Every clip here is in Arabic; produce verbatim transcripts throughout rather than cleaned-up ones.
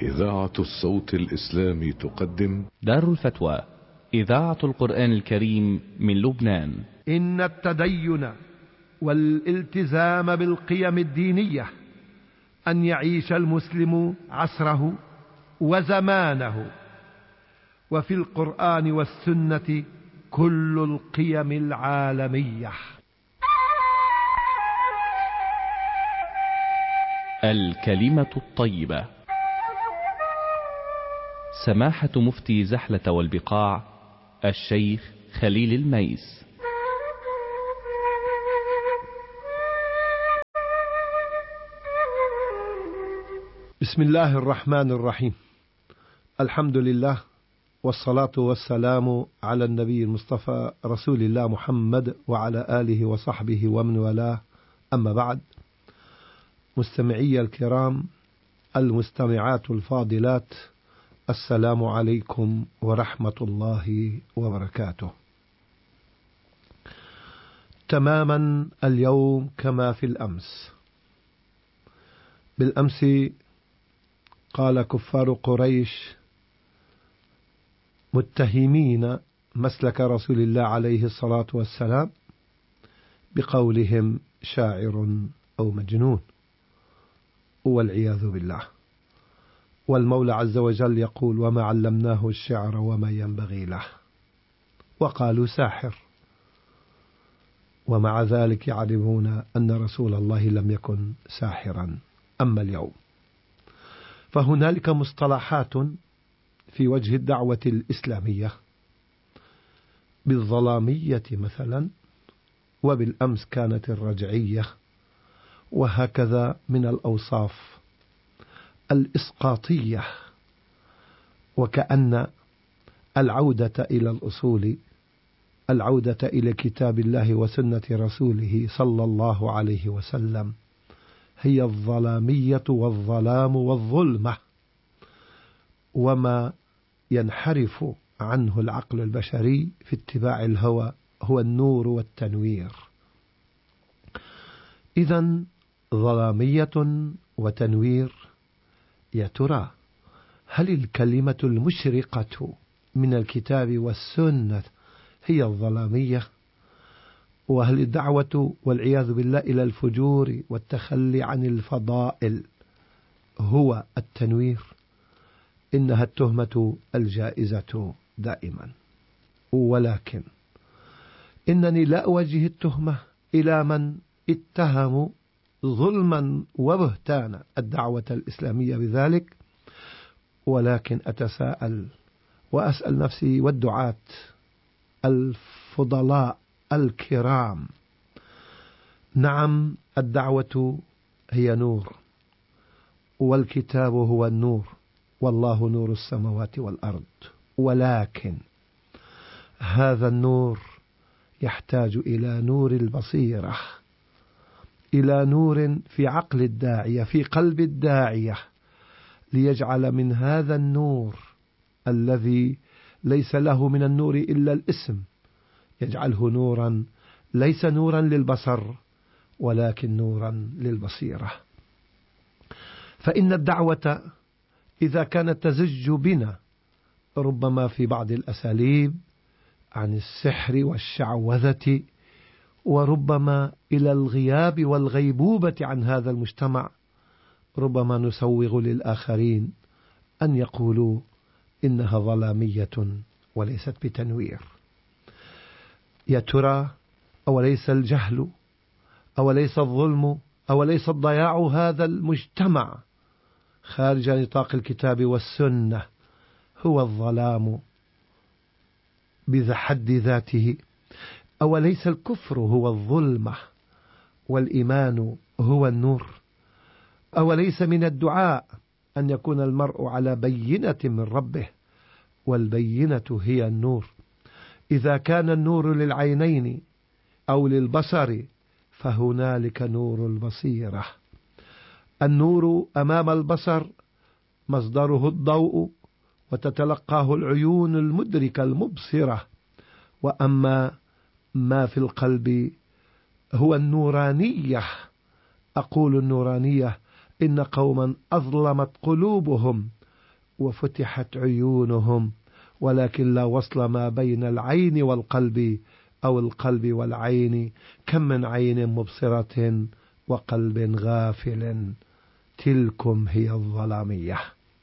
إذاعة الصوت الإسلامي تقدم دار الفتوى إذاعة القرآن الكريم من لبنان. إن التدين والالتزام بالقيم الدينية أن يعيش المسلم عصره وزمانه، وفي القرآن والسنة كل القيم العالمية. الكلمة الطيبة. سماحة مفتي زحلة والبقاع الشيخ خليل الميس. بسم الله الرحمن الرحيم. الحمد لله، والصلاة والسلام على النبي المصطفى رسول الله محمد وعلى آله وصحبه ومن والاه، أما بعد. مستمعي الكرام، المستمعات الفاضلات، السلام عليكم ورحمة الله وبركاته. تماما اليوم كما في الأمس. بالأمس قال كفار قريش متهمين مسلك رسول الله عليه الصلاة والسلام بقولهم شاعر أو مجنون، والعياذ بالله. والمولى عز وجل يقول: وما علمناه الشعر وما ينبغي له. وقالوا ساحر، ومع ذلك يعرفون أن رسول الله لم يكن ساحرا. أما اليوم فهنالك مصطلحات في وجه الدعوة الإسلامية، بالظلامية مثلا، وبالأمس كانت الرجعية، وهكذا من الأوصاف الإسقاطية، وكأن العودة إلى الأصول، العودة إلى كتاب الله وسنة رسوله صلى الله عليه وسلم، هي الظلامية والظلام والظلمة، وما ينحرف عنه العقل البشري في اتباع الهوى هو النور والتنوير. إذن ظلامية وتنوير. يا ترى هل الكلمة المشرقة من الكتاب والسنة هي الظلامية؟ وهل الدعوة والعياذ بالله إلى الفجور والتخلي عن الفضائل هو التنوير؟ إنها التهمة الجائزة دائما. ولكن إنني لا أوجه التهمة إلى من اتهموا ظلما وبهتانا الدعوة الإسلامية بذلك، ولكن أتساءل وأسأل نفسي والدعاة الفضلاء الكرام: نعم، الدعوة هي نور، والكتاب هو النور، والله نور السماوات والأرض، ولكن هذا النور يحتاج إلى نور البصيرة، إلى نور في عقل الداعية، في قلب الداعية، ليجعل من هذا النور الذي ليس له من النور إلا الاسم، يجعله نورا ليس نورا للبصر ولكن نورا للبصيرة. فإن الدعوة إذا كانت تزج بنا ربما في بعض الأساليب عن السحر والشعوذة، وربما إلى الغياب والغيبوبة عن هذا المجتمع، ربما نسوغ للآخرين أن يقولوا إنها ظلامية وليست بتنوير. يا ترى أوليس الجهل، أوليس الظلم، أوليس الضياع هذا المجتمع خارج نطاق الكتاب والسنة هو الظلام بحد ذاته؟ أوليس الكفر هو الظلمة والإيمان هو النور؟ أوليس من الدعاء أن يكون المرء على بينة من ربه، والبينة هي النور؟ إذا كان النور للعينين أو للبصر فهنالك نور البصيرة. النور أمام البصر مصدره الضوء وتتلقاه العيون المدركة المبصرة، وأما ما في القلب هو النورانية. أقول النورانية إن قوما أظلمت قلوبهم وفتحت عيونهم، ولكن لا وصل ما بين العين والقلب أو القلب والعين. كم من عين مبصرة وقلب غافل، تلكم هي الظلامية.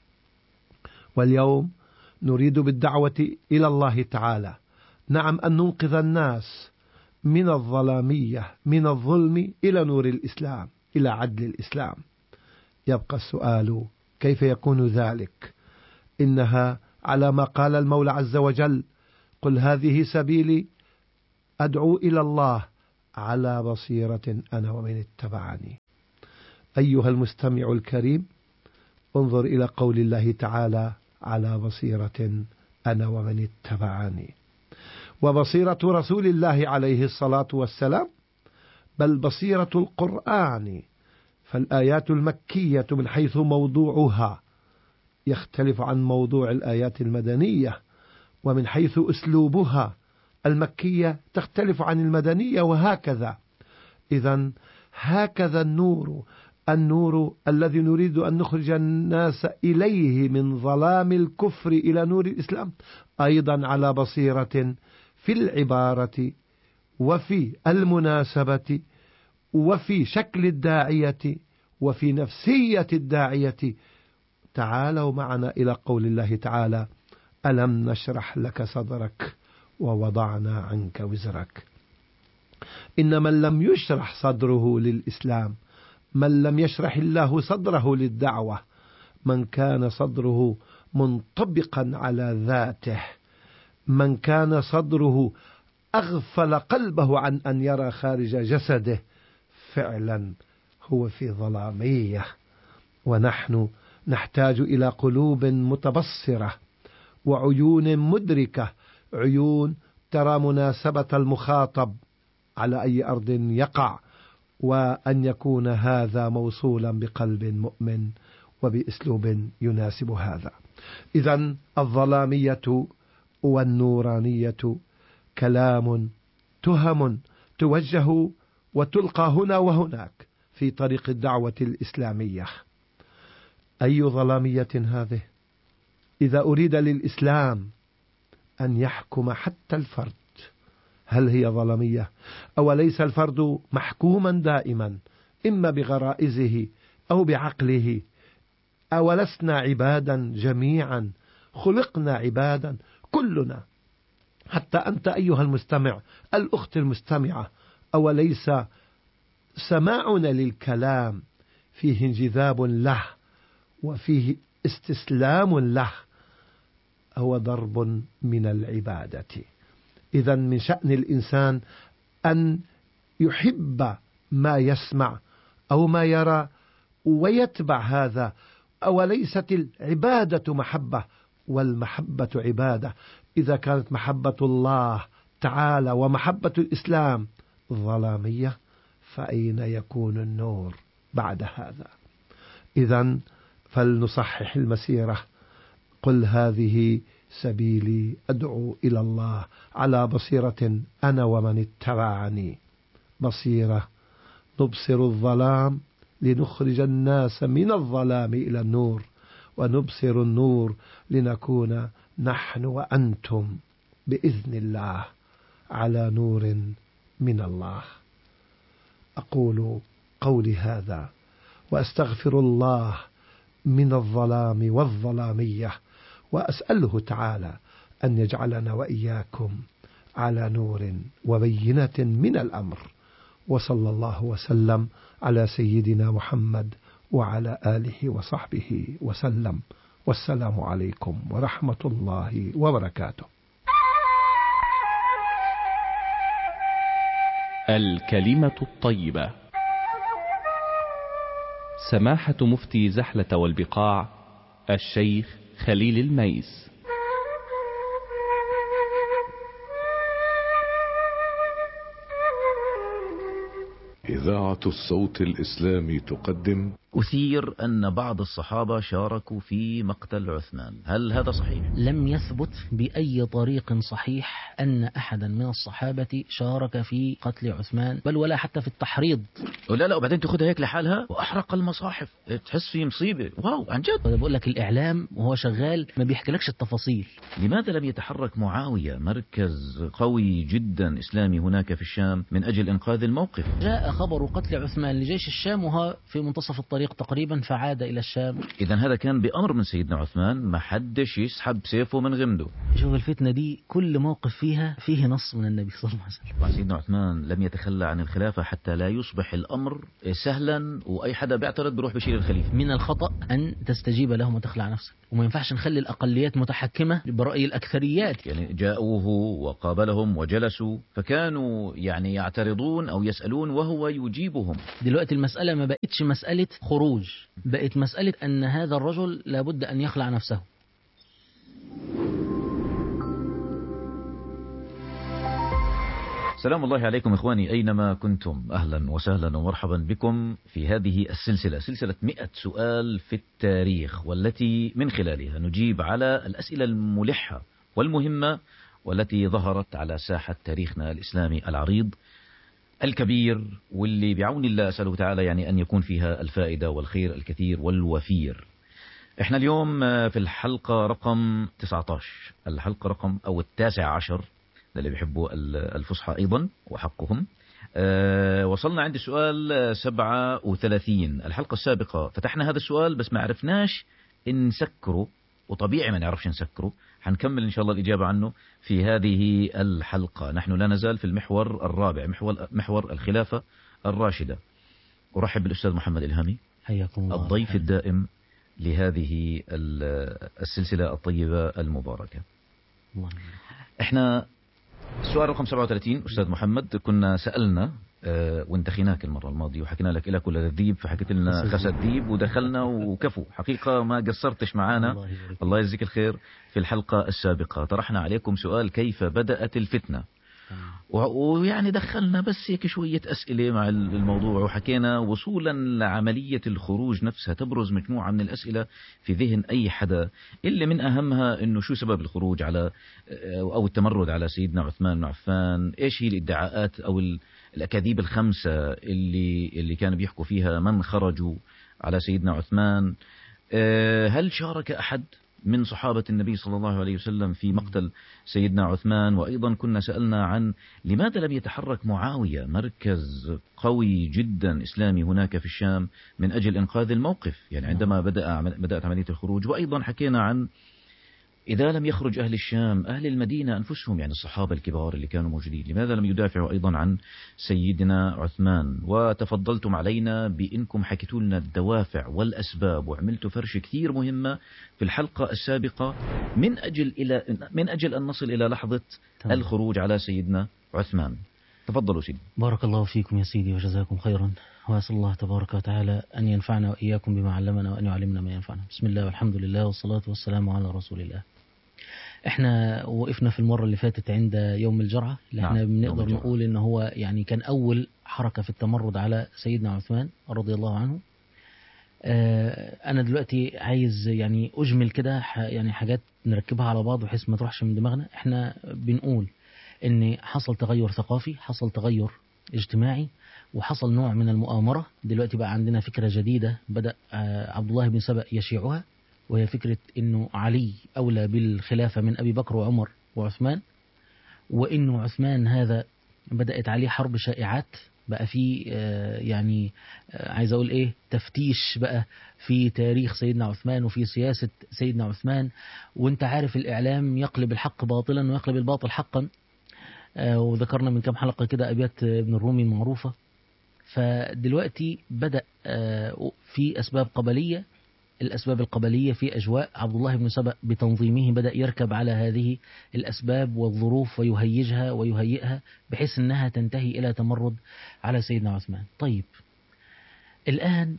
واليوم نريد بالدعوة إلى الله تعالى نعم أن ننقذ الناس من الظلامية، من الظلم إلى نور الإسلام، إلى عدل الإسلام. يبقى السؤال: كيف يكون ذلك؟ إنها على ما قال المولى عز وجل: قل هذه سبيلي أدعو إلى الله على بصيرة أنا ومن اتبعني. أيها المستمع الكريم، انظر إلى قول الله تعالى: على بصيرة أنا ومن اتبعني. وبصيرة رسول الله عليه الصلاة والسلام بل بصيرة القرآن، فالآيات المكية من حيث موضوعها يختلف عن موضوع الآيات المدنية، ومن حيث أسلوبها المكية تختلف عن المدنية، وهكذا. إذن هكذا النور النور الذي نريد أن نخرج الناس إليه من ظلام الكفر إلى نور الإسلام أيضا على بصيرة في العبارة وفي المناسبة وفي شكل الداعية وفي نفسية الداعية. تعالوا معنا إلى قول الله تعالى: ألم نشرح لك صدرك ووضعنا عنك وزرك. إن من لم يشرح صدره للإسلام، من لم يشرح الله صدره للدعوة، من كان صدره منطبقا على ذاته، من كان صدره أغفل قلبه عن أن يرى خارج جسده، فعلا هو في ظلامية. ونحن نحتاج إلى قلوب متبصرة وعيون مدركة، عيون ترى مناسبة المخاطب على أي أرض يقع، وأن يكون هذا موصولا بقلب مؤمن وبأسلوب يناسب هذا. إذن الظلامية والنورانية كلام، تهم توجه وتلقى هنا وهناك في طريق الدعوة الإسلامية. أي ظلامية هذه؟ إذا أريد للإسلام أن يحكم حتى الفرد، هل هي ظلامية؟ أو ليس الفرد محكوما دائما إما بغرائزه أو بعقله؟ أو لسنا عبادا جميعا؟ خلقنا عبادا كلنا، حتى أنت أيها المستمع، الأخت المستمعة. أو ليس سماعنا للكلام فيه انجذاب له وفيه استسلام له، هو ضرب من العبادة. إذن من شأن الإنسان أن يحب ما يسمع أو ما يرى ويتبع هذا. أو ليست العبادة محبة، والمحبة عبادة. إذا كانت محبة الله تعالى ومحبة الإسلام ظلامية، فأين يكون النور بعد هذا؟ إذن فلنصحح المسيرة. قل هذه سبيلي أدعو إلى الله على بصيرة أنا ومن اتبعني. بصيرة نبصر الظلام لنخرج الناس من الظلام إلى النور، ونبصر النور لنكون نحن وأنتم بإذن الله على نور من الله. أقول قولي هذا وأستغفر الله من الظلام والظلامية، وأسأله تعالى أن يجعلنا وإياكم على نور وبينة من الأمر. وصلى الله وسلم على سيدنا محمد وعلى آله وصحبه وسلم، والسلام عليكم ورحمة الله وبركاته. الكلمة الطيبة. سماحة مفتي زحلة والبقاع الشيخ خليل الميس. إذاعة الصوت الإسلامي تقدم أثير أن بعض الصحابة شاركوا في مقتل عثمان، هل هذا صحيح؟ لم يثبت بأي طريق صحيح أن أحدا من الصحابة شارك في قتل عثمان، بل ولا حتى في التحريض. لا لا وبعدين تأخذها هيك لحالها وأحرق المصاحف، تحس في مصيبة. واو عن جد. بقول لك الإعلام وهو شغال ما بيحكي التفاصيل. لماذا لم يتحرك معاوية، مركز قوي جدا إسلامي هناك في الشام، من أجل إنقاذ الموقف؟ جاء خبر قتل عثمان لجيش الشام وهو في منتصف الطريق تقريبا، فعاد إلى الشام. إذا هذا كان بأمر من سيدنا عثمان، ما حدش يسحب سيفه من غمده. شوف الفتنة دي كل موقف فيها فيه نص من النبي صلى الله عليه وسلم. سيدنا عثمان لم يتخلى عن الخلافة حتى لا يصبح الأمر سهلا وأي حدا بيعترض بيروح بشيل الخليفة. من الخطأ أن تستجيب لهم وتخلع نفسك، وما ينفعش نخلي الأقليات متحكمة برأي الأكثريات. يعني جاءوه وقابلهم وجلسوا فكانوا يعني يعترضون أو يسألون وهو يجيبهم. دلوقتي المسألة ما بقتش مسألة خروج، بقت مسألة أن هذا الرجل لابد أن يخلع نفسه. سلام الله عليكم إخواني أينما كنتم، أهلا وسهلا ومرحبا بكم في هذه السلسلة، سلسلة مئة سؤال في التاريخ، والتي من خلالها نجيب على الأسئلة الملحة والمهمة والتي ظهرت على ساحة تاريخنا الإسلامي العريض الكبير، واللي بعون الله أسأله تعالى يعني أن يكون فيها الفائدة والخير الكثير والوفير. احنا اليوم في الحلقة رقم تسعة عشر، الحلقة رقم أو التاسع عشر اللي بيحبوا الفصحى أيضا وحقهم. أه وصلنا عند السؤال سبعة وثلاثين. الحلقة السابقة فتحنا هذا السؤال بس ما عرفناش نسكره، وطبيعي ما نعرفش نسكره، حنكمل إن شاء الله الإجابة عنه في هذه الحلقة. نحن لا نزال في المحور الرابع، محور, محور الخلافة الراشدة. أرحب بالأستاذ محمد إلهامي، حياكم الله، الضيف الدائم لهذه السلسلة الطيبة المباركة. الله. احنا السؤال رقم سبعة وثلاثين أستاذ محمد، كنا سألنا أه وانتخيناك المرة الماضية وحكينا لك إلى كل الذيب، فحكيت لنا خسد ديب ودخلنا وكفو، حقيقة ما قصرتش معانا، الله, الله يجزيك الخير. في الحلقة السابقة طرحنا عليكم سؤال كيف بدأت الفتنة، ويعني دخلنا بس هيك شوية أسئلة مع الموضوع، وحكينا وصولا لعملية الخروج نفسها تبرز مجموعة من الأسئلة في ذهن أي حدا، اللي من أهمها إنه شو سبب الخروج على أو التمرد على سيدنا عثمان بن عفان، إيش هي الادعاءات أو الأكاذيب الخمسة اللي اللي كانوا بيحكوا فيها من خرجوا على سيدنا عثمان، هل شارك أحد من صحابة النبي صلى الله عليه وسلم في مقتل سيدنا عثمان، وأيضا كنا سألنا عن لماذا لم يتحرك معاوية، مركز قوي جدا إسلامي هناك في الشام، من أجل إنقاذ الموقف يعني عندما بدأ بدأت عملية الخروج. وأيضا حكينا عن إذا لم يخرج أهل الشام أهل المدينة أنفسهم، يعني الصحابة الكبار اللي كانوا موجودين، لماذا لم يدافعوا أيضا عن سيدنا عثمان؟ وتفضلتم علينا بإنكم حكيتوا لنا الدوافع والأسباب، وعملتوا فرش كثير مهمة في الحلقة السابقة من أجل إلى من أجل أن نصل إلى لحظة تمام. الخروج على سيدنا عثمان. تفضلوا سيدي. بارك الله فيكم يا سيدي وجزاكم خيرا، وأسأل الله تبارك وتعالى أن ينفعنا وإياكم بما علمنا وأن يعلمنا ما ينفعنا. بسم الله والحمد لله والصلاة والسلام على رسول الله. احنا وقفنا في المرة اللي فاتت عند يوم الجرعة، اللي احنا نعم. بنقدر نقول ان هو يعني كان اول حركة في التمرد على سيدنا عثمان رضي الله عنه. اه انا دلوقتي عايز يعني اجمل كده يعني حاجات نركبها على بعض بحيث ما تروحش من دماغنا. احنا بنقول ان حصل تغير ثقافي، حصل تغير اجتماعي، وحصل نوع من المؤامرة. دلوقتي بقى عندنا فكرة جديدة بدأ اه عبد الله بن سبأ يشيعها، وهي فكرة إنه علي أولى بالخلافة من أبي بكر وعمر وعثمان، وإنه عثمان هذا بدأت عليه حرب شائعات، بقى في يعني عايز أقول إيه تفتيش بقى في تاريخ سيدنا عثمان وفي سياسة سيدنا عثمان. وانت عارف الإعلام يقلب الحق باطلا ويقلب الباطل حقا، وذكرنا من كم حلقة كده أبيات ابن الرومي المعروفة. فدلوقتي بدأ في أسباب قبلية، الأسباب القبلية في أجواء عبد الله بن سبأ بتنظيمه بدأ يركب على هذه الأسباب والظروف ويهيجها ويهيئها بحيث أنها تنتهي إلى تمرد على سيدنا عثمان. طيب الآن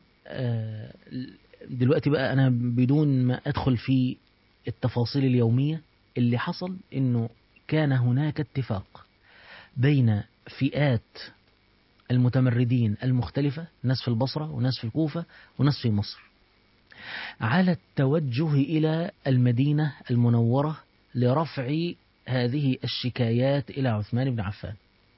دلوقتي بقى أنا بدون ما أدخل في التفاصيل اليومية، اللي حصل أنه كان هناك اتفاق بين فئات المتمردين المختلفة، ناس في البصرة وناس في الكوفة وناس في مصر، على التوجه إلى المدينة المنورة لرفع هذه الشكايات إلى عثمان بن عفان.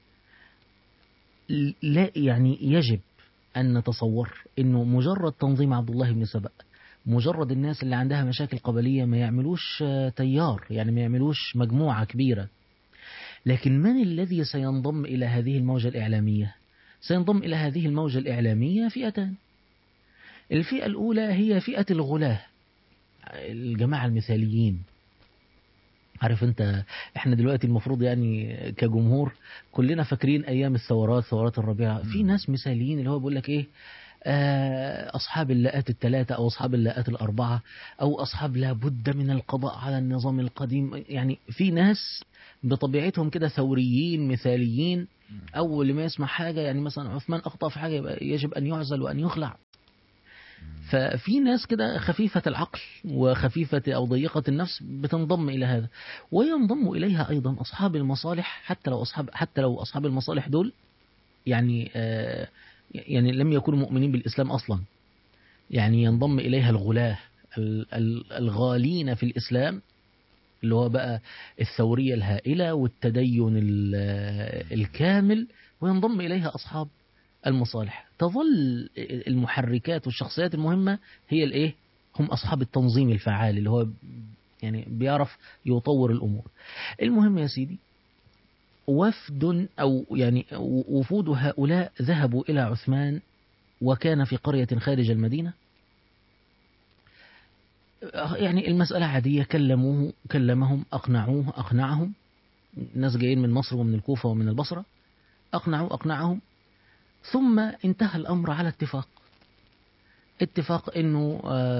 لا يعني يجب أن نتصور أنه مجرد تنظيم عبد الله بن سبأ، مجرد الناس اللي عندها مشاكل قبلية ما يعملوش تيار، يعني ما يعملوش مجموعة كبيرة. لكن من الذي سينضم إلى هذه الموجة الإعلامية؟ سينضم إلى هذه الموجة الإعلامية فئتان. الفئة الأولى هي فئة الغلاة، الجماعة المثاليين. عارف أنت، إحنا دلوقتي المفروض يعني كجمهور كلنا فاكرين أيام الثورات، ثورات الربيع، في ناس مثاليين اللي هو بيقول لك إيه، أصحاب اللاءات الثلاثة أو أصحاب اللاءات الأربعة أو أصحاب لا بد من القضاء على النظام القديم. يعني في ناس بطبيعتهم كده ثوريين مثاليين، أول ما يسمع حاجة يعني مثلا عثمان أخطأ في حاجة يبقى يجب أن يعزل وأن يخلع. ففي ناس كده خفيفة العقل وخفيفة أو ضيقة النفس بتنضم إلى هذا، وينضم إليها أيضا أصحاب المصالح، حتى لو أصحاب حتى لو أصحاب المصالح دول يعني آه يعني لم يكونوا مؤمنين بالإسلام أصلا. يعني ينضم إليها الغلاة الغالين في الإسلام، اللي هو بقى الثورية الهائلة والتدين الكامل، وينضم إليها أصحاب المصالح. تظل المحركات والشخصيات المهمة هي الإيه؟ هم أصحاب التنظيم الفعال اللي هو يعني بيعرف يطور الأمور. المهم يا سيدي، وفد أو يعني وفود هؤلاء ذهبوا إلى عثمان، وكان في قرية خارج المدينة. يعني المسألة عادية، كلموه كلمهم أقنعوه أقنعهم، ناس جايين من مصر ومن الكوفة ومن البصرة، أقنعوا أقنعهم. ثم انتهى الأمر على اتفاق اتفاق إنه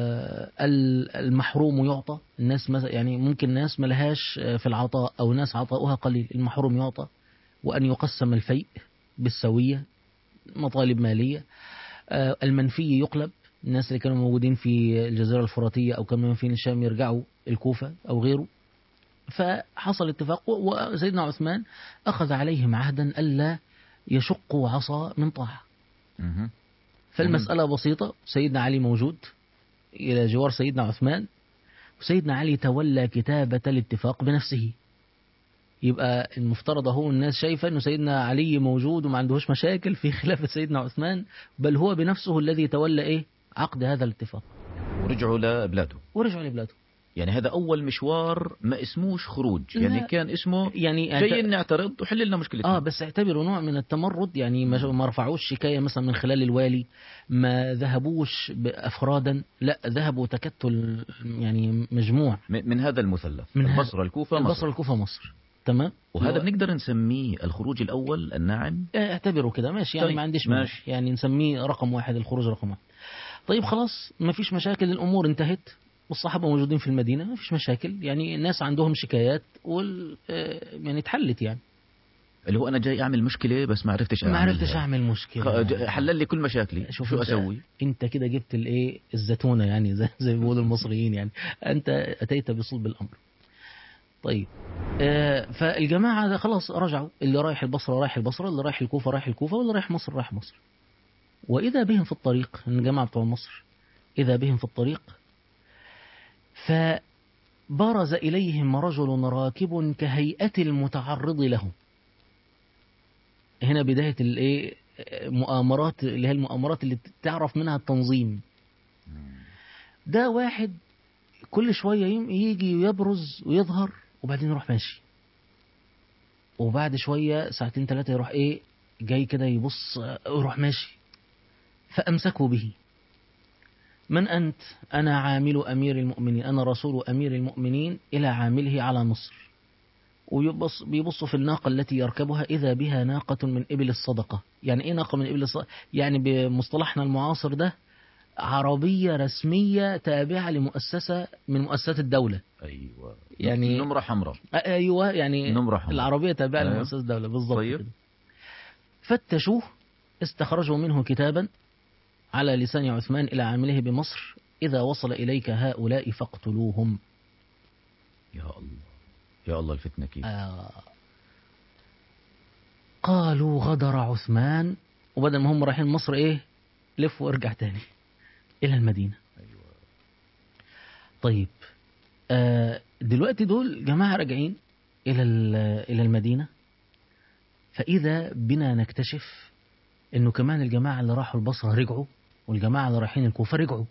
المحروم يعطى. الناس يعني ممكن ناس ملهاش في العطاء أو ناس عطاؤها قليل، المحروم يعطى، وأن يقسم الفيء بالسوية، مطالب مالية. المنفي يقلب، الناس اللي كانوا موجودين في الجزيرة الفراتية أو كانوا في الشام يرجعوا الكوفة أو غيره. فحصل اتفاق، وسيدنا عثمان أخذ عليهم عهدا ألا يشقوا عصا من طاعة. فالمسألة بسيطة، سيدنا علي موجود إلى جوار سيدنا عثمان، وسيدنا علي تولى كتابة الاتفاق بنفسه. يبقى المفترض هو الناس شايفة أنه سيدنا علي موجود وما عندهوش مشاكل في خلافة سيدنا عثمان، بل هو بنفسه الذي تولى إيه؟ عقد هذا الاتفاق. ورجعوا لبلاده ورجعوا لبلاده يعني هذا أول مشوار ما اسموش خروج، يعني كان اسمه يعني جايين نعترض وحل لنا مشكلتنا. آه بس اعتبروا نوع من التمرد. يعني ما رفعوش شكاية مثلا من خلال الوالي، ما ذهبوش أفرادا، لا ذهبوا تكتل يعني مجموع من هذا المثلث، من البصرة الكوفة مصر. البصرة الكوفة مصر، تمام. وهذا و... بنقدر نسميه الخروج الأول الناعم، اعتبروا كده ماشي يعني. طيب. ما عنديش ماشي، يعني نسميه رقم واحد، الخروج رقم واحد. طيب خلاص، ما فيش مشاكل، الأمور انتهت والصحابة موجودين في المدينة، ما فيش مشاكل. يعني الناس عندهم شكايات وال يعني اتحلت. يعني اللي هو أنا جاي أعمل مشكلة بس ما عرفتش أعمل ما عرفتش أعمل مشكلة، حلل لي كل مشاكلي، شو, شو أسوي؟ أنت كده جبت الإيه الزتونة، يعني زي زي بيقولوا المصريين، يعني أنت أتيت بصلب الأمر. طيب آه فالجماعة خلاص رجعوا، اللي رايح البصرة رايح البصرة، اللي رايح الكوفة رايح الكوفة، واللي رايح مصر رايح مصر. وإذا بهم في الطريق، الجماعة بتوع مصر إذا بهم في الطريق، فبرز إليهم رجل راكب كهيئة المتعرض لهم. هنا بداية الايه مؤامرات، اللي هي المؤامرات اللي تعرف منها التنظيم. ده واحد كل شوية يجي ويبرز ويظهر، وبعدين يروح ماشي، وبعد شوية ساعتين ثلاثة يروح ايه جاي كده يبص ويروح ماشي. فأمسكوا به. من أنت؟ أنا عامل أمير المؤمنين، أنا رسول أمير المؤمنين إلى عامله على مصر. ويبص بيبصوا في الناقة التي يركبها، إذا بها ناقة من إبل الصدقة. يعني إيه ناقة من إبل الصدقة؟ يعني بمصطلحنا المعاصر ده عربية رسمية تابعة لمؤسسة من مؤسسات الدولة. أيوة، يعني نمرة حمراء. أيوة، يعني نمرة حمراء. العربية تابعة أيوة. لمؤسسات الدولة بالضبط. طيب. كده. فتشوه، استخرجوا منه كتابا على لسان عثمان إلى عامله بمصر: إذا وصل إليك هؤلاء فاقتلوهم. يا الله يا الله، الفتنة كيف. آه. قالوا غدر عثمان وبدل ما هم رايحين مصر إيه لف وارجع تاني إلى المدينة. طيب آه دلوقتي دول جماعة راجعين إلى إلى المدينة، فإذا بنا نكتشف إنه كمان الجماعة اللي راحوا البصرة رجعوا، والجماعة اللي رايحين الكوفة رجعوا.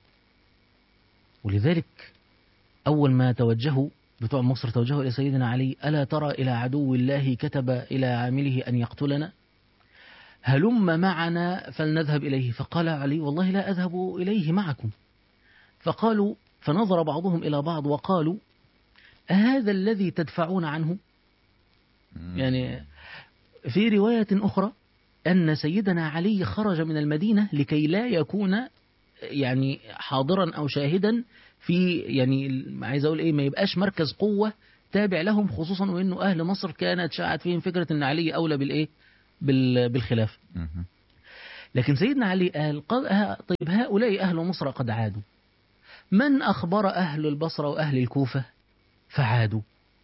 ولذلك أول ما توجهوا بتوع مصر توجهوا إلى سيدنا علي: ألا ترى إلى عدو الله كتب إلى عامله أن يقتلنا، هلم معنا فلنذهب إليه. فقال علي: والله لا أذهب إليه معكم. فقالوا فنظر بعضهم إلى بعض وقالوا: أهذا الذي تدفعون عنه؟ يعني في رواية أخرى أن سيدنا علي خرج من المدينة لكي لا يكون يعني حاضرا أو شاهدا في، يعني عايز أقول إيه، ما يبقاش مركز قوة تابع لهم، خصوصا وإنه أهل مصر كانت شاعت فيهم فكرة أن علي أولى بالإيه بالخلاف. لكن سيدنا علي قال: طيب هؤلاء أهل مصر قد عادوا، من أخبر أهل البصرة وأهل الكوفة فعادوا.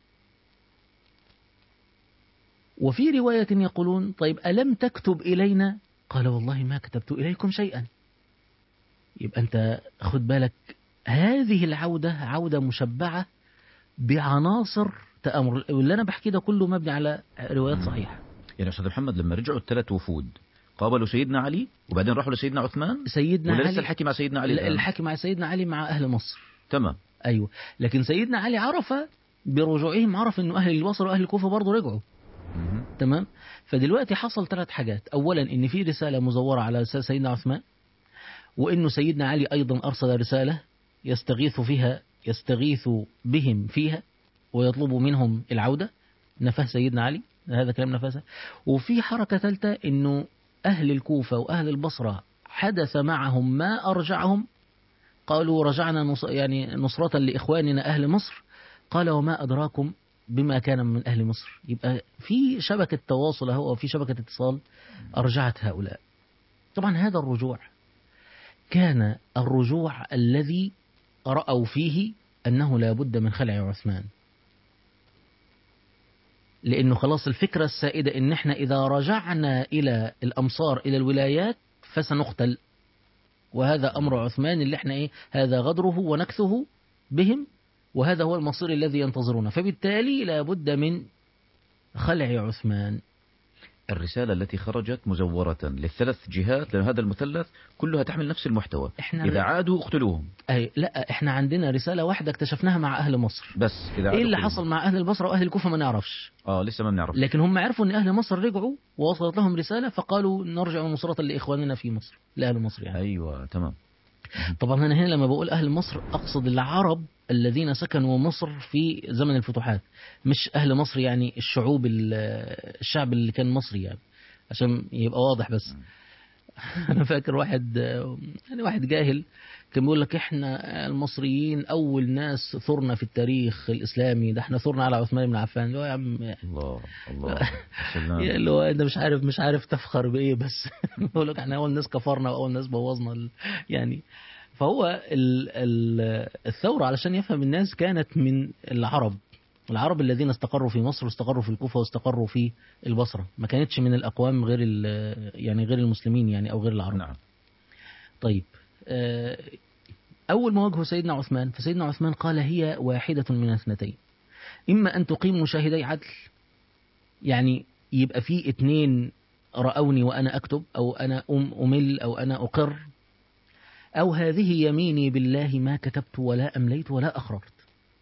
وفي رواية يقولون: طيب ألم تكتب إلينا؟ قال: والله ما كتبت إليكم شيئا. يبقى أنت خد بالك، هذه العودة عودة مشبعة بعناصر تأمر، واللي أنا بحكي ده كله مبني على روايات صحيحة. يعني أستاذ محمد لما رجعوا الثلاث وفود قابلوا سيدنا علي وبعدين راحوا لسيدنا عثمان، سيدنا ولا علي لسه الحكي مع سيدنا علي؟ الحكي مع سيدنا علي مع أهل مصر. تمام. أيوة، لكن سيدنا علي عرف برجوعهم، عرف أنه أهل البصرة وأهل الكوفة برضو رجعوا. مم. تمام. فدلوقتي حصل ثلاث حاجات: أولا إن في رسالة مزورة على سيدنا عثمان، وإنه سيدنا علي أيضا أرسل رسالة يستغيث فيها يستغيث بهم فيها ويطلب منهم العودة، نفاه سيدنا علي، هذا كلام نفاه. وفي حركة ثالثة إنه أهل الكوفة وأهل البصرة حدث معهم ما أرجعهم، قالوا رجعنا نص يعني نصرة لإخواننا أهل مصر. قال: وما أدراكم بما كان من أهل مصر. يبقى في شبكة تواصل أو في شبكة اتصال أرجعت هؤلاء. طبعا هذا الرجوع كان الرجوع الذي رأوا فيه أنه لا بد من خلع عثمان، لأنه خلاص الفكرة السائدة إن إحنا إذا رجعنا إلى الأمصار إلى الولايات فسنقتل، وهذا أمر عثمان اللي إحنا إيه، هذا غدره ونكثه بهم، وهذا هو المصير الذي ينتظرونه، فبالتالي لا بد من خلع عثمان. الرسالة التي خرجت مزورة للثلاث جهات، لأن هذا المثلث كلها تحمل نفس المحتوى: إذا عادوا اقتلوهم. أي لا، إحنا عندنا رسالة واحدة اكتشفناها مع أهل مصر بس. إذا إيه اللي حصل مع أهل البصرة وأهل الكوفة ما نعرفش. آه لسه ما بنعرف. لكن هم عرفوا أن أهل مصر رجعوا ووصلت لهم رسالة، فقالوا نرجع نصرة لإخواننا في مصر، لأهل مصر يعني. أيوة تمام. طبعا أنا هنا لما بقول أهل مصر أقصد العرب الذين سكنوا مصر في زمن الفتوحات، مش أهل مصر يعني الشعوب الشعب اللي كان مصري، يعني عشان يبقى واضح بس. أنا فاكر واحد يعني واحد جاهل كان بيقول لك إحنا المصريين أول ناس ثرنا في التاريخ الإسلامي، ده إحنا ثرنا على عثمان بن عفان. اللي هو يا عم الله الله اللي هو أنت مش عارف مش عارف تفخر بإيه، بس بيقول لك إحنا أول ناس كفرنا وأول ناس بوظنا يعني. فهو ال ال الثورة علشان يفهم الناس كانت من العرب، العرب الذين استقروا في مصر واستقروا في الكوفة واستقروا في البصرة، ما كانتش من الأقوام غير يعني غير المسلمين يعني أو غير العرب. نعم. طيب أول ما واجهوا سيدنا عثمان، فسيدنا عثمان قال: هي واحدة من اثنتين، إما أن تقيم شاهدي عدل، يعني يبقى في اثنين رأوني وأنا أكتب، أو أنا أم أمل أو أنا أقر، أو هذه يميني بالله ما كتبت ولا أمليت ولا أخررت.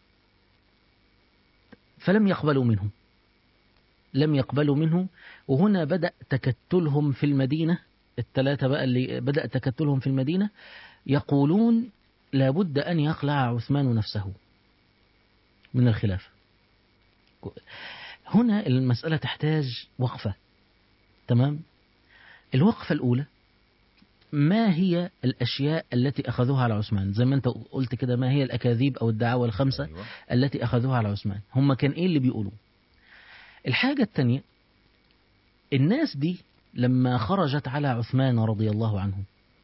فلم يقبلوا منه لم يقبلوا منه وهنا بدأ تكتلهم في المدينة، الثلاثة بقى اللي بدأ تكتلهم في المدينة يقولون لابد أن يخلع عثمان نفسه من الخلافة. هنا المسألة تحتاج وقفة. تمام. الوقفة الأولى: ما هي الأشياء التي أخذوها على عثمان؟ زي ما أنت قلت كده، ما هي الأكاذيب أو الدعاوى الخمسة أيوة. التي أخذوها على عثمان؟ هم كان إيه اللي بيقولوا؟ الحاجة الثانية: الناس دي لما خرجت على عثمان رضي الله عنه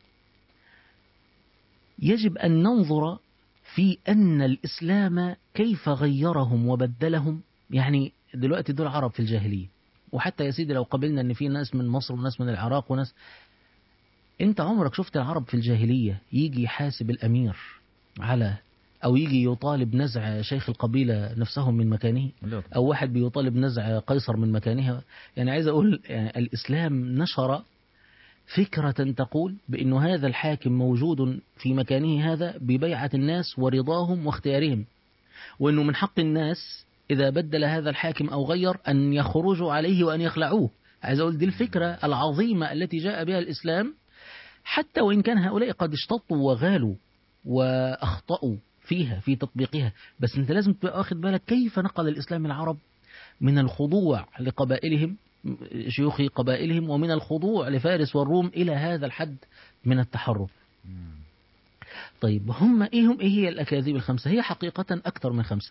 يجب أن ننظر في أن الإسلام كيف غيرهم وبدلهم. يعني دلوقتي دول عرب في الجاهلية وحتى يا سيدي لو قبلنا أن في ناس من مصر وناس من العراق وناس، أنت عمرك شفت العرب في الجاهلية يجي يحاسب الأمير على، أو يجي يطالب نزع شيخ القبيلة نفسهم من مكانه، أو واحد بيطالب نزع قيصر من مكانها؟ يعني عايز أقول يعني الإسلام نشر فكرة تقول بأن هذا الحاكم موجود في مكانه هذا ببيعة الناس ورضاهم واختيارهم، وأنه من حق الناس إذا بدل هذا الحاكم أو غير أن يخرجوا عليه وأن يخلعوه. عايز أقول دي الفكرة العظيمة التي جاء بها الإسلام، حتى وإن كان هؤلاء قد اشتطوا وغالوا وأخطأوا فيها في تطبيقها، بس أنت لازم تبقى واخد بالك كيف نقل الإسلام العرب من الخضوع لقبائلهم، شيوخ قبائلهم، ومن الخضوع لفارس والروم إلى هذا الحد من التحرر. طيب هم إيه هم إيه هي الأكاذيب الخمسة؟ هي حقيقة أكثر من خمسة،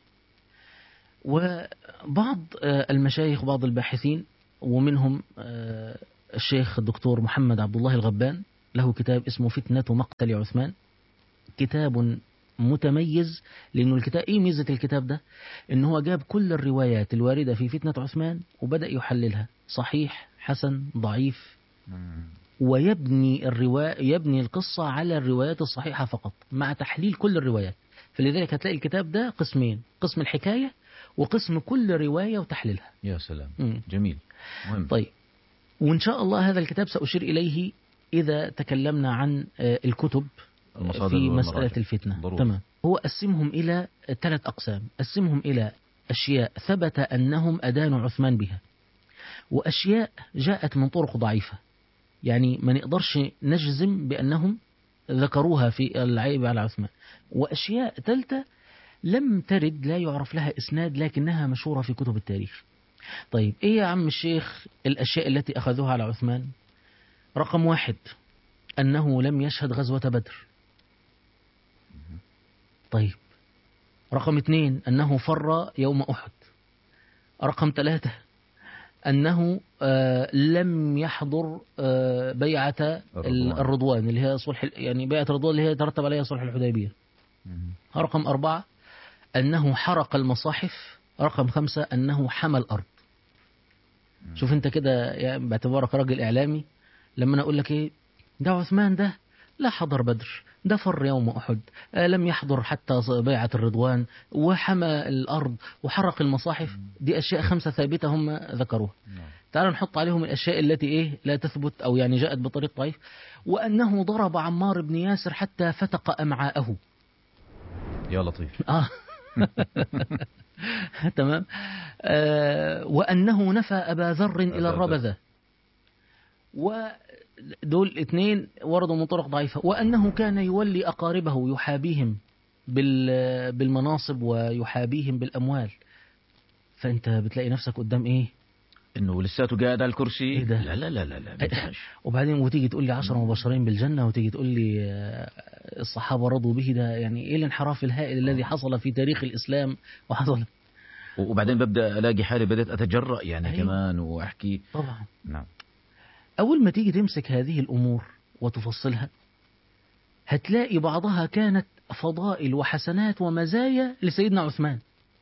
وبعض المشايخ بعض الباحثين ومنهم الشيخ الدكتور محمد عبد الله الغبان له كتاب اسمه فتنة مقتل عثمان، كتاب متميز. لأنه الكتاب إيه ميزة الكتاب ده؟ إنه هو جاب كل الروايات الواردة في فتنة عثمان وبدأ يحللها صحيح حسن ضعيف، ويبني الرواية يبني القصة على الروايات الصحيحة فقط مع تحليل كل الروايات. فلذلك هتلاقي الكتاب ده قسمين، قسم الحكاية وقسم كل رواية وتحليلها. يا سلام. مم. جميل مهم. طيب، وإن شاء الله هذا الكتاب سأشير إليه إذا تكلمنا عن الكتب في مسألة الفتنة. تمام. هو قسمهم إلى ثلاث أقسام، قسمهم إلى أشياء ثبت أنهم أدانوا عثمان بها، وأشياء جاءت من طرق ضعيفة يعني ما نقدرش نجزم بأنهم ذكروها في العيب على عثمان، وأشياء ثالثة لم ترد لا يعرف لها إسناد لكنها مشهورة في كتب التاريخ. طيب إيه يا عم الشيخ الأشياء التي أخذوها على عثمان؟ رقم واحد أنه لم يشهد غزوة بدر. طيب رقم اثنين أنه فر يوم أحد. رقم ثلاثة أنه آه لم يحضر آه بيعة الرضوان. الرضوان اللي هي صلح، يعني بيعة الرضوان اللي هي ترتب عليها صلح الحديبية. رقم أربعة أنه حرق المصاحف. رقم خمسة أنه حمى الأرض. شوف أنت كده يعني باعتبارك راجل إعلامي، لما أنا أقول لك إيه ده عثمان ده لا حضر بدر، ده فر يوم أحد، آه لم يحضر حتى بيعة الرضوان، وحمى الأرض وحرق المصاحف، دي أشياء خمسة ثابتة هم ذكروها. تعالوا نحط عليهم الأشياء التي إيه لا تثبت أو يعني جاءت بطريق ضعيف. وأنه ضرب عمار بن ياسر حتى فتق أمعاءه. يا لطيف. آه. تمام. آه وأنه نفى أبا ذر إلى الربذة، ودول اثنين وردوا من طرق ضعيفة. وأنه كان يولي أقاربه يحابيهم بالمناصب ويحابيهم بالأموال. فأنت بتلاقي نفسك قدام إيه؟ إنه لساته قاعد على الكرسي. إيه ده؟ لا لا لا لا, لا. وبعدين وتيجي تقول لي عشرة مبشرين بالجنة، وتيجي تقول لي الصحابة رضوا به. ده يعني إيه الانحراف الهائل الذي حصل في تاريخ الإسلام وحصل. وبعدين ببدأ ألاقي حالي بدأت أتجرأ يعني أيوه. كمان وأحكي. طبعا. نعم. أول ما تيجي تمسك هذه الأمور وتفصلها هتلاقي بعضها كانت فضائل وحسنات ومزايا لسيدنا عثمان،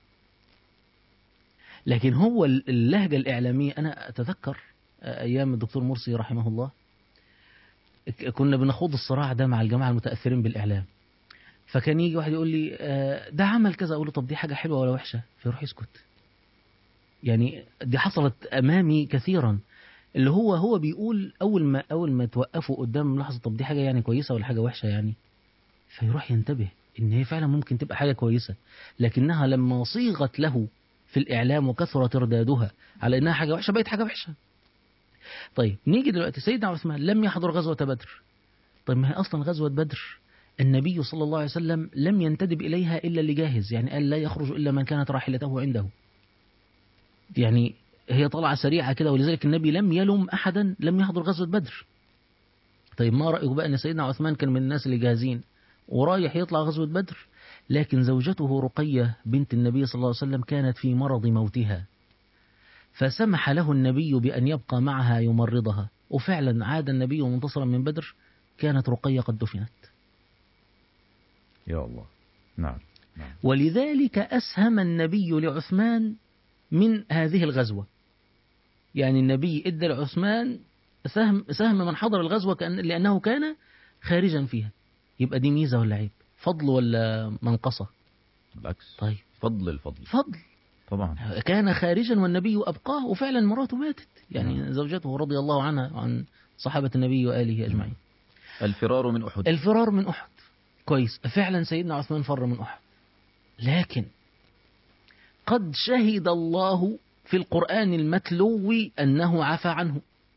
لكن هو اللهجة الإعلامية. أنا أتذكر أيام الدكتور مرسي رحمه الله كنا بنخوض الصراع ده مع الجماعة المتأثرين بالإعلام، فكان يجي واحد يقول لي ده عمل كذا، أقول له طب دي حاجة حلوة ولا وحشة؟ فيروح يسكت. يعني دي حصلت أمامي كثيرا، اللي هو هو بيقول أول ما أول ما توقفوا قدام لحظة طب دي حاجة يعني كويسة ولا حاجة وحشة يعني، فيروح ينتبه إن هي فعلا ممكن تبقى حاجة كويسة، لكنها لما صيغت له في الإعلام وكثر تردادها على إنها حاجة وحشة بقت حاجة وحشة. طيب نيجي دلوقتي سيدنا عثمان لم يحضر غزوة بدر. طيب ما هي أصلا غزوة بدر النبي صلى الله عليه وسلم لم ينتدب إليها إلا اللي جاهز، يعني قال لا يخرج إلا من كانت راحلته عنده، يعني هي طلعة سريعة كده، ولذلك النبي لم يلم أحدا لم يحضر غزوة بدر. طيب ما رأيك بقى أن سيدنا عثمان كان من الناس اللي جاهزين ورايح يطلع غزوة بدر، لكن زوجته رقية بنت النبي صلى الله عليه وسلم كانت في مرض موتها، فسمح له النبي بأن يبقى معها يمرضها، وفعلا عاد النبي منتصرا من بدر كانت رقية قد دفنت. يا الله. نعم. نعم. ولذلك أسهم النبي لعثمان من هذه الغزوة، يعني النبي ادى لعثمان سهم سهم من حضر الغزوة كأن لأنه كان خارجا فيها. يبقى دي ميزة ولا عيب؟ فضل ولا منقصة؟ بالعكس. طيب فضل الفضل فضل طبعا. كان خارجا والنبي أبقاه، وفعلا مراته ماتت يعني نعم. زوجته رضي الله عنها عن صحابة النبي وآله أجمعين. الفرار من أحد. الفرار من أحد كويس، فعلا سيدنا عثمان فر من أحد، لكن قد شهد الله في القرآن المتلو أنه عفى عنه.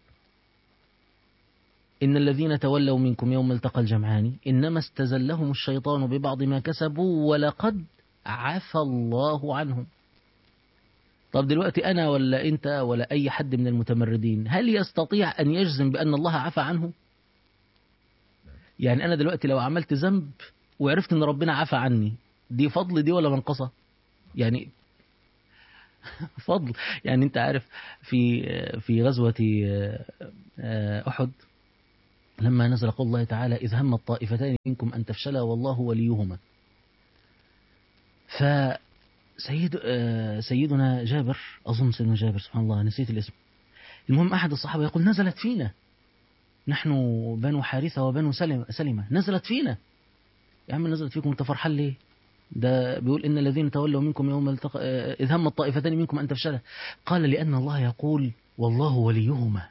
إن الذين تولوا منكم يوم التقى الجمعان إنما استزلهم الشيطان ببعض ما كسبوا ولقد عفى الله عنهم. طب دلوقتي أنا ولا أنت ولا أي حد من المتمردين هل يستطيع أن يجزم بأن الله عفى عنه؟ يعني أنا دلوقتي لو عملت ذنب وعرفت أن ربنا عفى عني، دي فضل دي ولا منقصة؟ يعني فضل. يعني أنت عارف في في غزوة أحد لما نزل قول الله تعالى إذ هم الطائفتان منكم أن تفشلا والله وليهما، فسيد سيدنا جابر، أظن سيدنا جابر سبحان الله نسيت الاسم، المهم أحد الصحابة يقول نزلت فينا نحن بنو حارثة وبنو سلمة, سلمة نزلت فينا. يا عم نزلت فيكم، انت فرحان ليه؟ ده بيقول إن الذين تولوا منكم يوم التق... إذ هم الطائفتان منكم أن تفشلا، قال لأن الله يقول والله وليهما.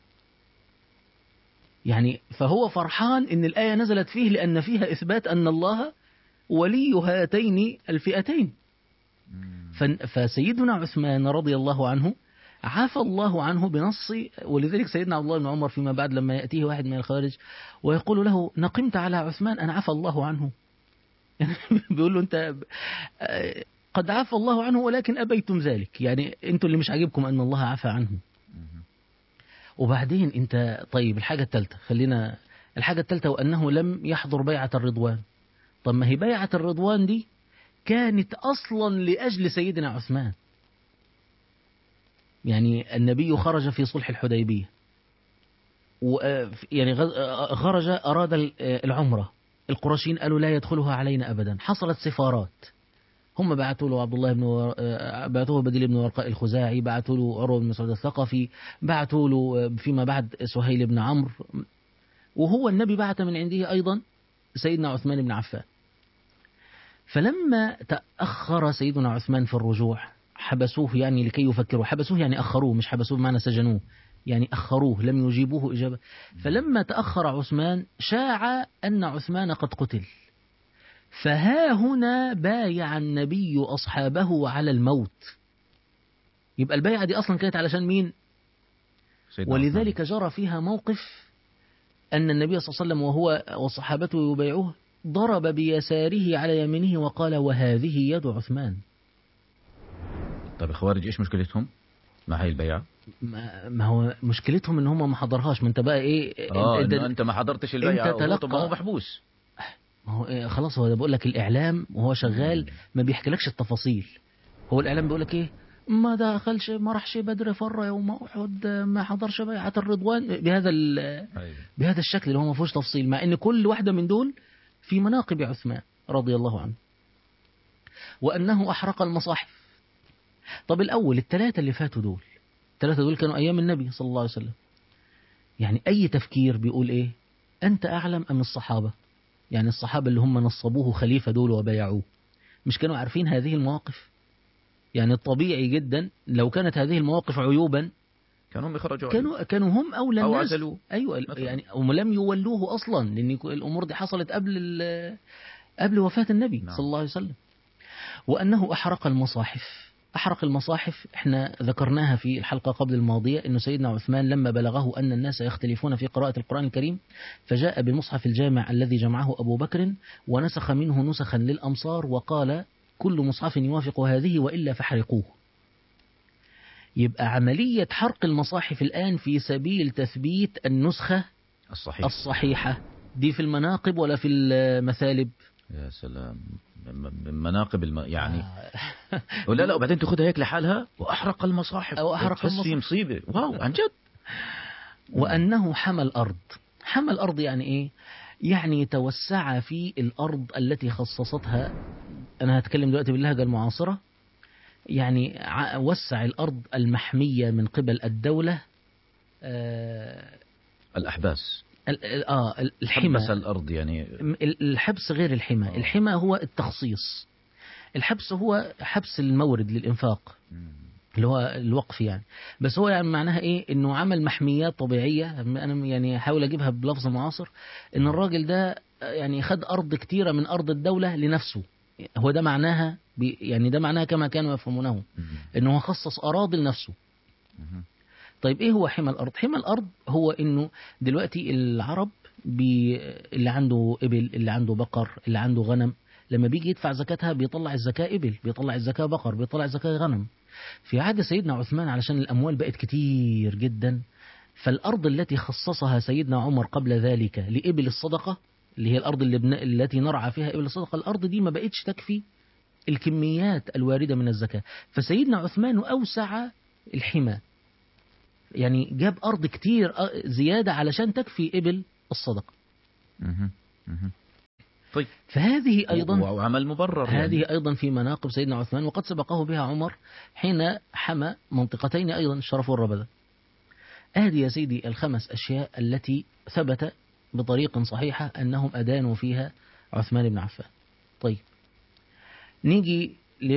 يعني فهو فرحان إن الآية نزلت فيه لأن فيها إثبات أن الله ولي هاتين الفئتين. فسيدنا عثمان رضي الله عنه عفى الله عنه بنص، ولذلك سيدنا عبد الله بن عمر فيما بعد لما يأتيه واحد من الخارج ويقول له نقمت على عثمان أن عفى الله عنه، بيقول له أنت قد عفى الله عنه ولكن أبيتم ذلك، يعني أنتم اللي مش عاجبكم أن الله عفى عنه. وبعدين أنت طيب الحاجة الثالثة، خلينا الحاجة الثالثة وأنه لم يحضر بيعة الرضوان. طب ما هي بيعة الرضوان دي كانت أصلا لأجل سيدنا عثمان، يعني النبي خرج في صلح الحديبية، يعني خرج أراد العمرة، القرشيين قالوا لا يدخلها علينا أبدا، حصلت سفارات، هم بعثوا له عبد الله بن ور... بعثوه بديل بن ورقاء الخزاعي، بعثوا له عروة بن مسعود الثقفي، بعثوا له فيما بعد سهيل بن عمرو، وهو النبي بعث من عنده أيضا سيدنا عثمان بن عفان. فلما تأخر سيدنا عثمان في الرجوع حبسوه، يعني لكي يفكروا، حبسوه يعني أخروه، مش حبسوه بمعنى سجنوه، يعني أخروه لم يجيبوه إجابة. فلما تأخر عثمان شاع أن عثمان قد قتل، فها هنا بايع النبي أصحابه على الموت. يبقى البيعة دي أصلا كانت علشان مين؟ ولذلك جرى فيها موقف أن النبي صلى الله عليه وسلم وهو وصحابته يبايعوه ضرب بيساره على يمينه وقال وهذه يد عثمان. طب الخوارج إيش مشكلتهم مع هاي البيعة؟ ما, ما هو مشكلتهم ان هم ما حضرهاش. ما انت بقى ايه اه انت, انت ما حضرتش البيعة، انت تلقى، طب ما هو محبوس. ما هو إيه خلاص، هو ده بقول لك الاعلام وهو شغال ما بيحكيلكش التفاصيل. هو الاعلام بيقول لك ايه، ما دخلش ما راحش بدر، فر يوم احد، ما حضرش بيعة الرضوان، بهذا بهذا الشكل اللي هو ما فيهوش تفصيل، مع ان كل واحدة من دول في مناقب عثمان رضي الله عنه، وانه احرق المصاحف. طب الاول الثلاثة اللي فاتوا دول، الثلاثة دول كانوا أيام النبي صلى الله عليه وسلم، يعني أي تفكير بيقول إيه، أنت أعلم أم الصحابة؟ يعني الصحابة اللي هم نصبوه خليفة دول وبايعوه مش كانوا عارفين هذه المواقف؟ يعني الطبيعي جدا لو كانت هذه المواقف عيوبا كانوا هم يخرجوا، كانوا كانوا هم أولى أو الناس. عزلوه. أيوة مثلا. يعني هم لم يولوه أصلا، لأن الأمور دي حصلت قبل قبل وفاة النبي نعم. صلى الله عليه وسلم. وأنه أحرق المصاحف. أحرق المصاحف احنا ذكرناها في الحلقة قبل الماضية، أنه سيدنا عثمان لما بلغه أن الناس يختلفون في قراءة القرآن الكريم فجاء بالمصحف الجامع الذي جمعه أبو بكر ونسخ منه نسخا للأمصار وقال كل مصحف يوافق هذه وإلا فحرقوه. يبقى عملية حرق المصاحف الآن في سبيل تثبيت النسخة الصحيح. الصحيحة دي في المناقب ولا في المثالب؟ يا سلام، من مناقب الم... يعني ولا لا وبعدين تاخذها هيك لحالها وأحرق المصاحف أو أحرق المصاحف، مصيبة. واو عن جد. وأنه حمى الأرض. حمى الأرض يعني إيه؟ يعني توسع في الأرض التي خصصتها، أنا هتكلم دلوقتي باللهجة المعاصرة، يعني وسع الأرض المحمية من قبل الدولة. آه الأحباس. آه الحمى. حبس الأرض يعني. الحبس غير الحمى. آه. الحمى هو التخصيص، الحبس هو حبس المورد للإنفاق اللي هو الوقف يعني. بس هو يعني معناها إيه؟ إنه عمل محميات طبيعية. أنا يعني أحاول أجيبها بلفظ معاصر، إن الراجل ده يعني خد أرض كتيرة من أرض الدولة لنفسه. هو ده معناها، يعني ده معناها كما كانوا يفهمونه، إنه هو خصص أراضي لنفسه. طيب إيه هو حمى الأرض؟ حمى الأرض هو إنه دلوقتي العرب بي اللي عنده إبل، اللي عنده بقر، اللي عنده غنم، لما بيجي يدفع زكاتها بيطلع الزكاة إبل، بيطلع الزكاة بقر، بيطلع الزكاة غنم. في عهد سيدنا عثمان علشان الأموال بقت كتير جدا، فالأرض التي خصصها سيدنا عمر قبل ذلك لإبل الصدقة، اللي هي الأرض اللي بن... التي نرعى فيها إبل الصدقة، الأرض دي ما بقتش تكفي الكميات الواردة من الزكاة. فسيدنا عثمان أوسع الحمى، يعني جاب أرض كتير زيادة علشان تكفي إبل الصدقة. طيب. فهذه أيضا وعمل مبرر هذه يعني. أيضا في مناقب سيدنا عثمان، وقد سبقه بها عمر حين حمى منطقتين أيضا، الشرف والربذة. هذه يا سيدي الخمس أشياء التي ثبت بطريق صحيحة أنهم أدانوا فيها عثمان بن عفان. طيب نيجي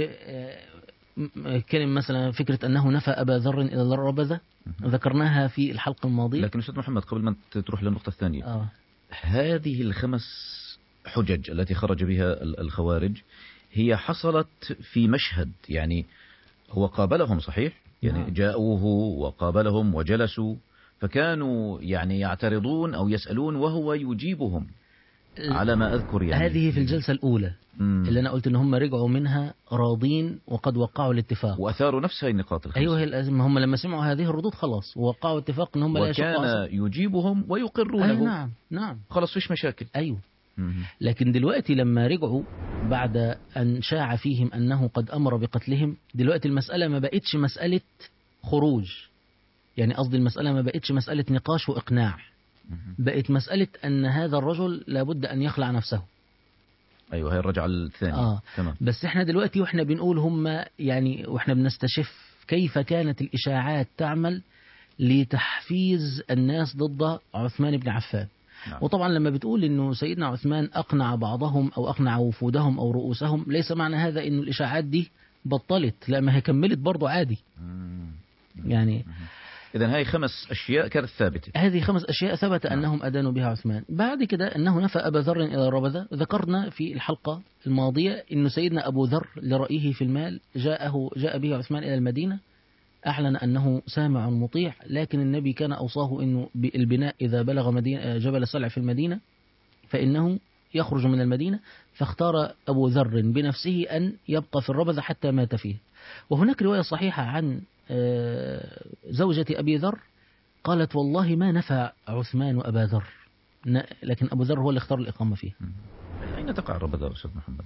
كلمة مثلا فكرة أنه نفى أبا ذر إلى الربذة، ذكرناها في الحلقة الماضية. لكن أستاذ محمد قبل ما تروح للنقطة الثانية، آه. هذه الخمس حجج التي خرج بها الخوارج هي حصلت في مشهد، يعني هو قابلهم صحيح، يعني نعم. جاءوه وقابلهم وجلسوا، فكانوا يعني يعترضون أو يسألون وهو يجيبهم على ما أذكر يعني. هذه في الجلسة الأولى مم. اللي أنا قلت إن هم رجعوا منها راضين وقد وقعوا الاتفاق، وأثاروا نفس هذه النقاط الخمسة. أيوة، هي الأزمة. هم لما سمعوا هذه الردود خلاص ووقعوا اتفاق إن هم لا يشقوا وكان يجيبهم ويقرونه. أي نعم نعم خلاص فيش مشاكل. أيوة. مم. لكن دلوقتي لما رجعوا بعد أن شاع فيهم أنه قد أمر بقتلهم، دلوقتي المسألة ما بقتش مسألة خروج، يعني قصدي المسألة ما بقتش مسألة نقاش وإقناع، بقت مسألة أن هذا الرجل لابد أن يخلع نفسه. أيوة، هي الرجعة الثانية. آه. تمام. بس إحنا دلوقتي وإحنا بنقول هم يعني، وإحنا بنستشف كيف كانت الإشاعات تعمل لتحفيز الناس ضد عثمان بن عفان. نعم. وطبعا لما بتقول إنه سيدنا عثمان أقنع بعضهم أو أقنع وفودهم أو رؤوسهم، ليس معنى هذا إنه الإشاعات دي بطلت، لا، ما هي كملت برضو عادي. مم. يعني إذن هاي خمس أشياء كانت ثابتة. هذه خمس أشياء ثبت نعم. أنهم أدانوا بها عثمان. بعد كده أنه نفى أبا ذر إلى الربذة. ذكرنا في الحلقة الماضية أن سيدنا أبو ذر لرأيه في المال جاءه جاء به عثمان إلى المدينة، أعلن أنه سامع مطيع، لكن النبي كان أوصاه أنه بالبناء إذا بلغ مدينة جبل سلع في المدينة فإنه يخرج من المدينة، فاختار أبو ذر بنفسه أن يبقى في الربذة حتى مات فيه. وهناك رواية صحيحة عن زوجة أبي ذر قالت والله ما نفى عثمان أبا ذر، لكن أبو ذر هو اللي اختار الإقامة فيه. أين تقع الربذة أستاذ محمد؟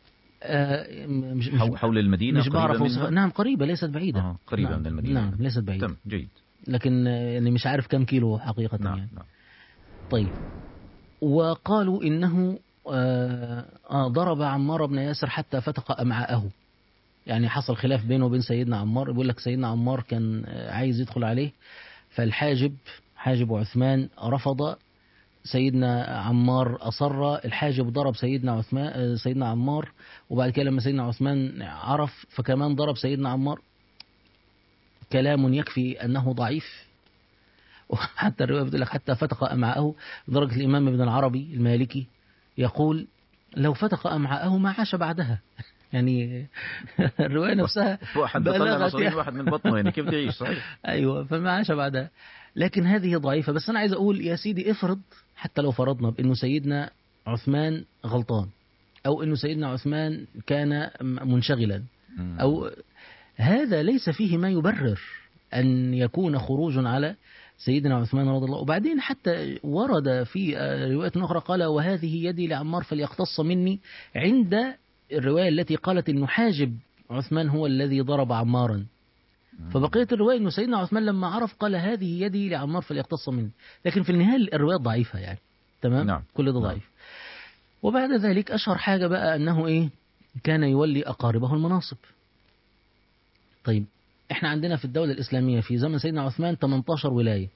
آه مش حول المدينة؟ مش بعرف. نعم قريبة، ليست بعيدة. آه قريبة نعم من المدينة. نعم ليست بعيدة. تم، جيد. لكن يعني مش عارف كم كيلو حقيقة. نعم. يعني. نعم. طيب، وقالوا إنه آه ضرب عمار بن ياسر حتى فتق أمعاءه. يعني حصل خلاف بينه وبين سيدنا عمار، يقول لك سيدنا عمار كان عايز يدخل عليه، فالحاجب حاجب عثمان رفض، سيدنا عمار أصر، الحاجب ضرب سيدنا عثمان سيدنا عمار، وبعد كده لما سيدنا عثمان عرف فكمان ضرب سيدنا عمار. كلام يكفي أنه ضعيف. وحتى الرواية بتقول لك حتى فتق أمعاءه، درجة الإمام ابن العربي المالكي يقول لو فتق أمعاءه ما عاش بعدها. يعني الرواية نفسها واحد بطلع مصارين واحد من بطنه، يعني كيف تعيش؟ صحيح. أيوة، فما عاش بعدها. لكن هذه ضعيفة. بس أنا عايز أقول يا سيدي، افرض حتى لو فرضنا بأنه سيدنا عثمان غلطان، أو أنه سيدنا عثمان كان منشغلا، أو هذا ليس فيه ما يبرر أن يكون خروج على سيدنا عثمان رضي الله. وبعدين حتى ورد في رواية أخرى قال وهذه يدي لعمار فليقتص مني، عند الرواية التي قالت أنه حاجب عثمان هو الذي ضرب عمارا. فبقية الرواية أنه سيدنا عثمان لما عرف قال هذه يدي لعمار فليقتص مني. لكن في النهاية الرواية ضعيفة يعني. تمام. نعم. كل ده ضعيف. نعم. وبعد ذلك أشهر حاجة بقى أنه إيه، كان يولي أقاربه المناصب. طيب احنا عندنا في الدولة الإسلامية في زمن سيدنا عثمان ثمانية عشر ولاية،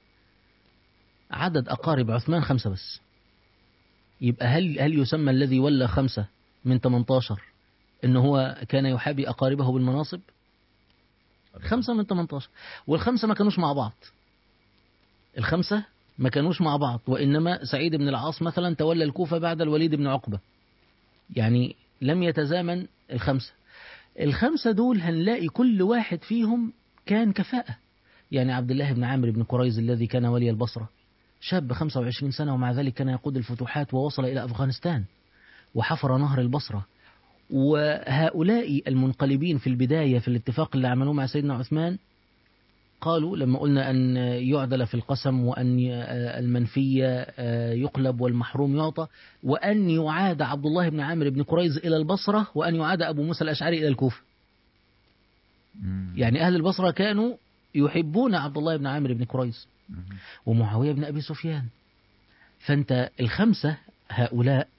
عدد أقارب عثمان خمسة بس. يبقى هل هل يسمى الذي ولى خمسة من ثمانية عشر إن هو كان يحابي أقاربه بالمناصب؟ خمسة من ثمانية عشر، والخمسة ما كانوش مع بعض. الخمسة ما كانوش مع بعض، وإنما سعيد بن العاص مثلا تولى الكوفة بعد الوليد بن عقبة، يعني لم يتزامن الخمسة. الخمسة دول هنلاقي كل واحد فيهم كان كفاءة. يعني عبد الله بن عامر بن قريز الذي كان ولي البصرة، شاب خمسة وعشرين سنة، ومع ذلك كان يقود الفتوحات ووصل إلى أفغانستان وحفر نهر البصرة. وهؤلاء المنقلبين في البداية في الاتفاق اللي عملوه مع سيدنا عثمان قالوا لما قلنا أن يعدل في القسم، وأن المنفية يقلب والمحروم يعطى، وأن يعاد عبد الله بن عامر بن قريز إلى البصرة، وأن يعاد أبو موسى الأشعري إلى الكوفة. يعني أهل البصرة كانوا يحبون عبد الله بن عامر بن قريز ومعاوية بن أبي سفيان. فأنت الخمسة هؤلاء